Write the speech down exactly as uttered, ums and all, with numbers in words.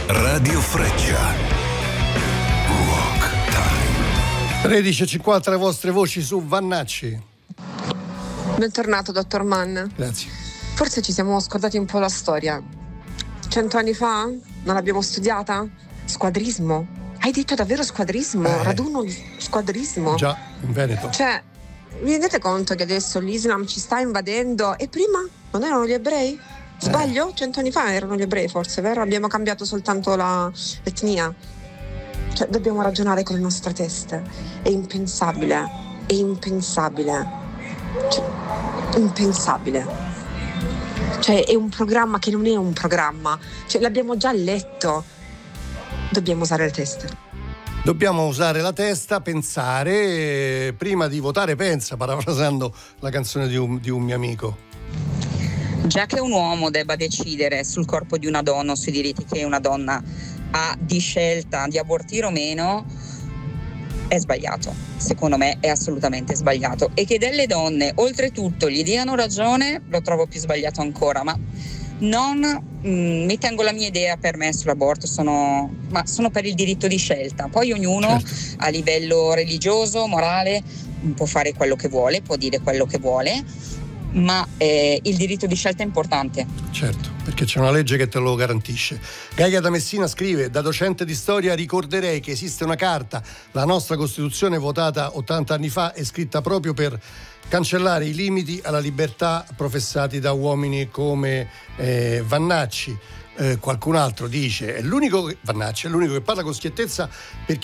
Radio Freccia. Rock Time. tredici e cinquanta le vostre voci su Vannacci. Bentornato, dottor Mann. Grazie. Forse ci siamo scordati un po' la storia. Cento anni fa? Non l'abbiamo studiata? Squadrismo? Hai detto davvero squadrismo? Eh. Raduno squadrismo? Già, in Veneto. Cioè, vi rendete conto che adesso l'Islam ci sta invadendo e prima non erano gli ebrei? Sbaglio? Cento anni fa erano gli ebrei forse, vero? Abbiamo cambiato soltanto la, l'etnia. Cioè, dobbiamo ragionare con le nostre teste. È impensabile, è impensabile. Cioè, impensabile. Cioè, è un programma che non è un programma. Cioè, l'abbiamo già letto. Dobbiamo usare le teste. Dobbiamo usare la testa, pensare, eh, prima di votare pensa, parafrasando la canzone di un, di un mio amico. Già che un uomo debba decidere sul corpo di una donna o sui diritti che una donna ha di scelta di abortire o meno, è sbagliato. Secondo me è assolutamente sbagliato. E che delle donne oltretutto gli diano ragione lo trovo più sbagliato ancora. Ma non mh, mi tengo la mia idea per me sull'aborto, sono, ma sono per il diritto di scelta. Poi ognuno certo. A livello religioso, morale, può fare quello che vuole, può dire quello che vuole, ma eh, il diritto di scelta è importante. Certo, perché c'è una legge che te lo garantisce. Gaia da Messina scrive: da docente di storia ricorderei che esiste una carta, la nostra Costituzione votata ottanta anni fa, è scritta proprio per cancellare i limiti alla libertà professati da uomini come eh, Vannacci. Eh, qualcun altro dice: è l'unico Vannacci è l'unico che parla con schiettezza perché